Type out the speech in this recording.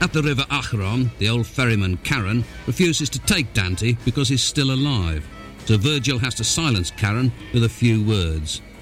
At the river Acheron, the old ferryman Charon refuses to take Dante because he's still alive. So Virgil has to silence Charon with a few words.